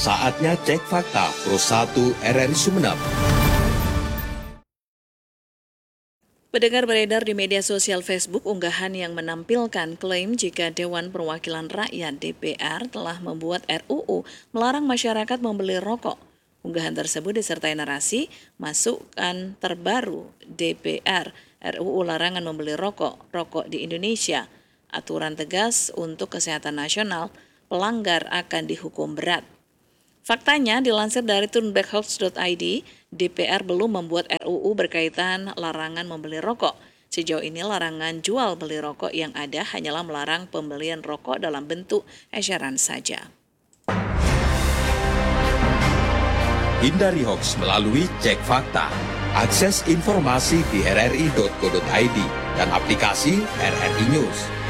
Saatnya cek fakta Pro 1 RRI Sumeneb. Pendengar, beredar di media sosial Facebook unggahan yang menampilkan klaim jika Dewan Perwakilan Rakyat DPR telah membuat RUU melarang masyarakat membeli rokok. Unggahan tersebut disertai narasi masukan terbaru DPR, RUU larangan membeli rokok di Indonesia. Aturan tegas untuk kesehatan nasional, pelanggar akan dihukum berat. Faktanya, dilansir dari turnbackhoax.id, DPR belum membuat RUU berkaitan larangan membeli rokok. Sejauh ini larangan jual beli rokok yang ada hanyalah melarang pembelian rokok dalam bentuk eceran saja. Hindari hoaks melalui cek fakta. Akses informasi di rri.co.id dan aplikasi RRI News.